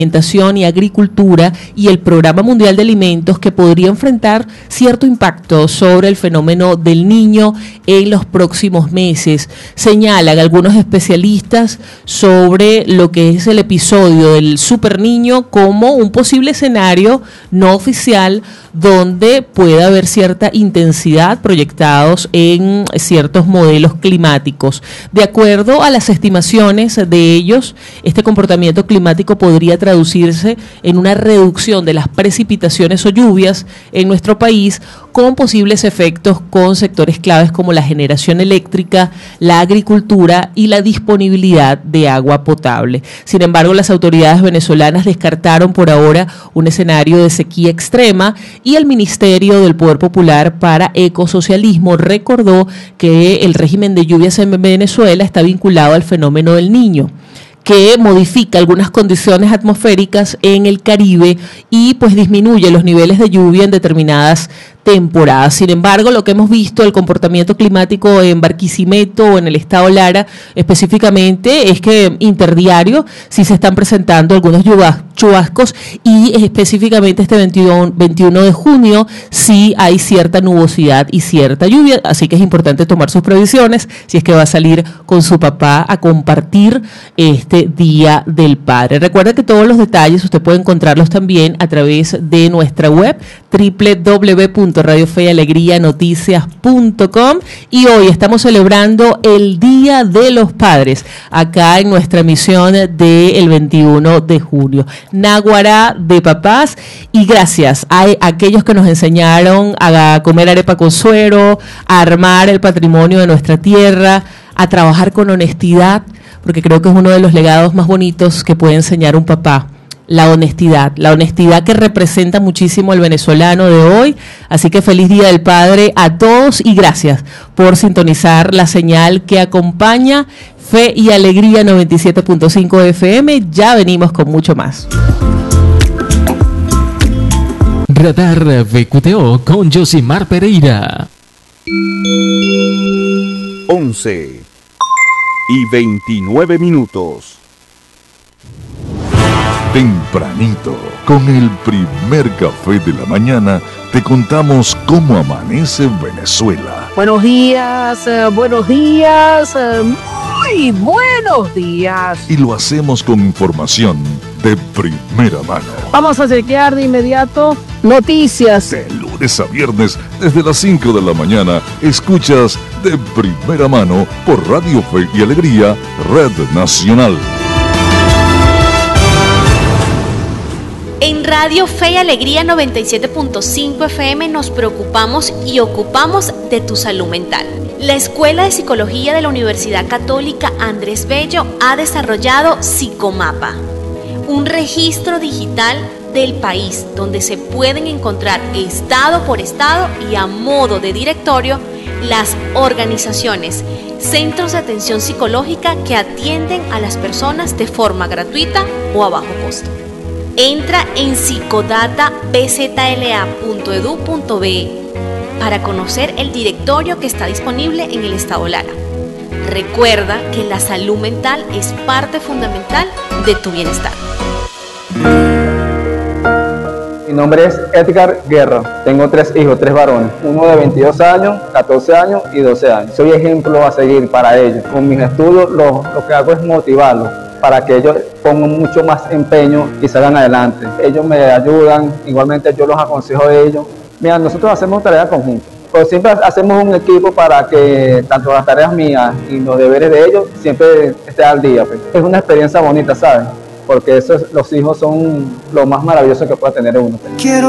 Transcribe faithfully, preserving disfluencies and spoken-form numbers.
Alimentación y Agricultura y el Programa Mundial de Alimentos, que podría enfrentar cierto impacto sobre el fenómeno del niño en los próximos meses. Señalan algunos especialistas sobre lo que es el episodio del superniño como un posible escenario no oficial donde pueda haber cierta intensidad proyectados en ciertos modelos climáticos. De acuerdo a las estimaciones de ellos, este comportamiento climático podría traducirse en una reducción de las precipitaciones o lluvias en nuestro país, con posibles efectos con sectores claves como la generación eléctrica, la agricultura y la disponibilidad de agua potable. Sin embargo, las autoridades venezolanas descartaron por ahora un escenario de sequía extrema, y el Ministerio del Poder Popular para Ecosocialismo recordó que el régimen de lluvias en Venezuela está vinculado al fenómeno del Niño, que modifica algunas condiciones atmosféricas en el Caribe y pues disminuye los niveles de lluvia en determinadas temporadas. Sin embargo, lo que hemos visto, el comportamiento climático en Barquisimeto o en el estado Lara específicamente, es que interdiario sí se están presentando algunos chubascos, y específicamente este veintiuno de junio sí hay cierta nubosidad y cierta lluvia, así que es importante tomar sus previsiones si es que va a salir con su papá a compartir este Día del Padre. Recuerda que todos los detalles usted puede encontrarlos también a través de nuestra web doble u doble u doble u punto radio fe y alegría noticias punto com, y hoy estamos celebrando el Día de los Padres acá en nuestra emisión del veintiuno de junio. Náguara de papás, y gracias a aquellos que nos enseñaron a comer arepa con suero, a armar el patrimonio de nuestra tierra, a trabajar con honestidad, porque creo que es uno de los legados más bonitos que puede enseñar un papá. La honestidad, la honestidad que representa muchísimo al venezolano de hoy. Así que feliz Día del Padre a todos, y gracias por sintonizar la señal que acompaña Fe y Alegría noventa y siete punto cinco F M. Ya venimos con mucho más. Radar V Q T O con Josimar Pereira. once y veintinueve minutos. Tempranito, con el primer café de la mañana, te contamos cómo amanece Venezuela. Buenos días, eh, buenos días, eh, muy buenos días. Y lo hacemos con información de primera mano. Vamos a chequear de inmediato noticias. De lunes a viernes, desde las cinco de la mañana, escuchas de primera mano por Radio Fe y Alegría, Red Nacional. En Radio Fe y Alegría noventa y siete punto cinco F M nos preocupamos y ocupamos de tu salud mental. La Escuela de Psicología de la Universidad Católica Andrés Bello ha desarrollado Psicomapa, un registro digital del país donde se pueden encontrar estado por estado y a modo de directorio las organizaciones, centros de atención psicológica que atienden a las personas de forma gratuita o a bajo costo. Entra en psicodata b z l a punto e d u punto b e para conocer el directorio que está disponible en el estado Lara. Recuerda que la salud mental es parte fundamental de tu bienestar. Mi nombre es Edgar Guerra, tengo tres hijos, tres varones, uno de veintidós años, catorce años y doce años. Soy ejemplo a seguir para ellos. Con mis estudios lo, lo que hago es motivarlos para que ellos pongan mucho más empeño y salgan adelante. Ellos me ayudan, igualmente yo los aconsejo a ellos. Mira, nosotros hacemos tareas conjuntas, pero siempre hacemos un equipo para que tanto las tareas mías y los deberes de ellos siempre estén al día. Pues. Es una experiencia bonita, ¿sabes? Porque esos, los hijos son lo más maravilloso que puede tener uno. Quiero